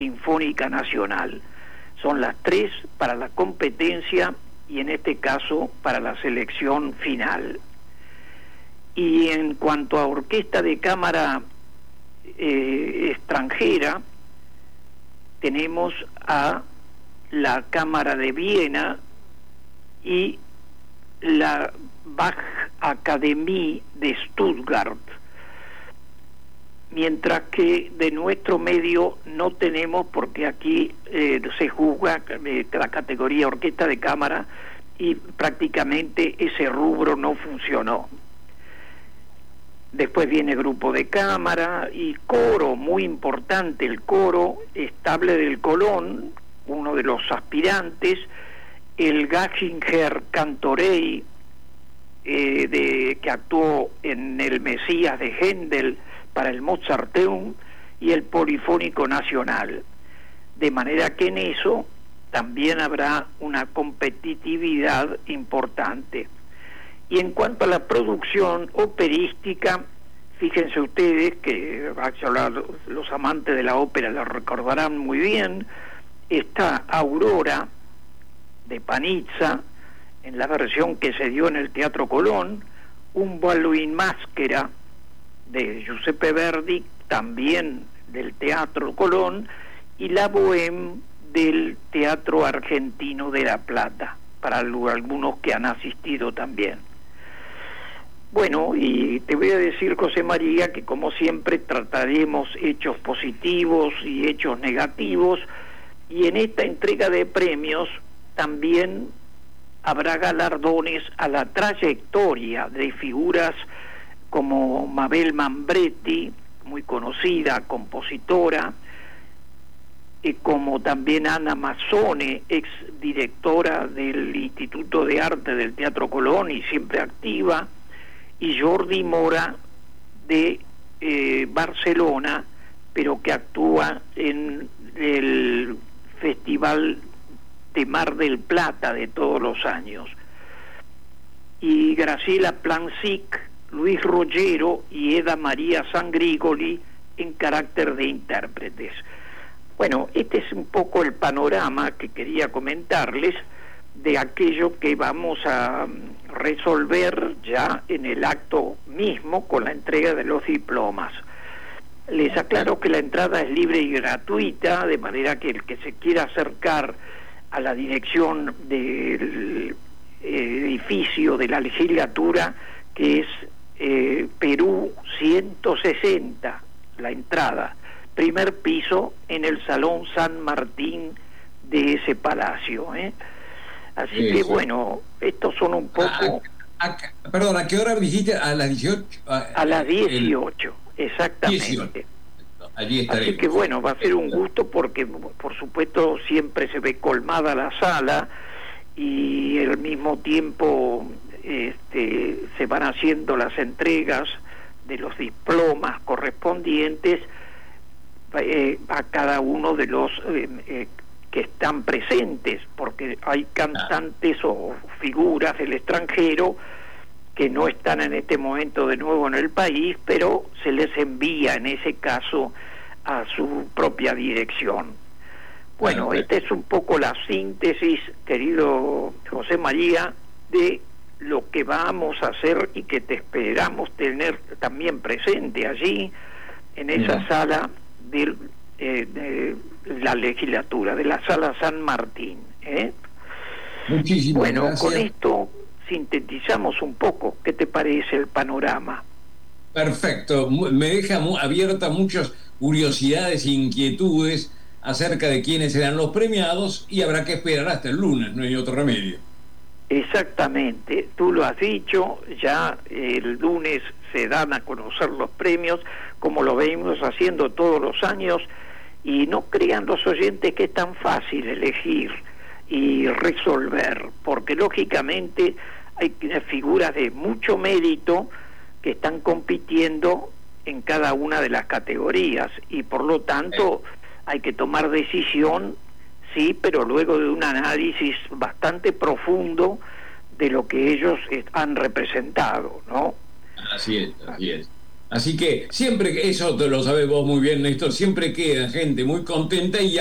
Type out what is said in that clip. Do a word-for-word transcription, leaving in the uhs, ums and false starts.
Sinfónica Nacional. Son las tres para la competencia y en este caso para la selección final. Y en cuanto a orquesta de cámara eh, extranjera, tenemos a la Cámara de Viena y la Bach Academie de Stuttgart, mientras que de nuestro medio no tenemos, porque aquí eh, se juzga eh, la categoría orquesta de cámara y prácticamente ese rubro no funcionó. Después viene grupo de cámara y coro, muy importante el coro estable del Colón, uno de los aspirantes, el Gachinger Cantorei, eh, de, que actuó en el Mesías de Händel para el Mozarteum, y el Polifónico Nacional. De manera que en eso también habrá una competitividad importante. Y en cuanto a la producción operística, fíjense ustedes que los amantes de la ópera lo recordarán muy bien, está Aurora de Panizza, en la versión que se dio en el Teatro Colón, Un ballo in maschera de Giuseppe Verdi, también del Teatro Colón, y la Bohème del Teatro Argentino de La Plata, para algunos que han asistido también. Bueno, y te voy a decir, José María, que como siempre trataremos hechos positivos y hechos negativos, y en esta entrega de premios también habrá galardones a la trayectoria de figuras como Mabel Mambretti, muy conocida compositora, y como también Ana Mazzone, ex directora del Instituto de Arte del Teatro Colón y siempre activa, y Jordi Mora de eh, Barcelona, pero que actúa en el Festival de Mar del Plata de todos los años, y Graciela Plancic, Luis Roggero y Eda María Sangrigoli en carácter de intérpretes. Bueno, este es un poco el panorama que quería comentarles de aquello que vamos a resolver ya en el acto mismo con la entrega de los diplomas. Les aclaro que la entrada es libre y gratuita, de manera que el que se quiera acercar a la dirección del edificio de la legislatura, que es eh, Perú ciento sesenta, la entrada, primer piso, en el Salón San Martín de ese palacio, ¿eh? Así sí, que sí. Bueno, estos son un poco... A, a, perdón, ¿a qué hora dijiste? ¿A las dieciocho? A, a las dieciocho, el... exactamente. dieciocho. Allí Así que bueno, va a ser un gusto porque por supuesto siempre se ve colmada la sala y al mismo tiempo este, se van haciendo las entregas de los diplomas correspondientes eh, a cada uno de los eh, eh, que están presentes, porque hay cantantes o figuras del extranjero que no están en este momento de nuevo en el país, pero se les envía en ese caso a su propia dirección. Bueno, bueno, esta es un poco la síntesis, querido José María, de lo que vamos a hacer y que te esperamos tener también presente allí, en esa uh-huh. sala de, eh, de la legislatura, de la sala San Martín, ¿eh? Muchísimas bueno, gracias. Con esto sintetizamos un poco. ¿Qué te parece el panorama? Perfecto, me deja abierta muchas curiosidades e inquietudes acerca de quiénes serán los premiados, y habrá que esperar hasta el lunes, no hay otro remedio. Exactamente, tú lo has dicho, ya el lunes se dan a conocer los premios, como lo venimos haciendo todos los años, y no crean los oyentes que es tan fácil elegir y resolver, porque lógicamente hay figuras de mucho mérito que están compitiendo en cada una de las categorías, y por lo tanto hay que tomar decisión, sí, pero luego de un análisis bastante profundo de lo que ellos han representado, ¿no? Así es, así es. Así que siempre, eso te lo sabes vos muy bien, Néstor, siempre queda gente muy contenta y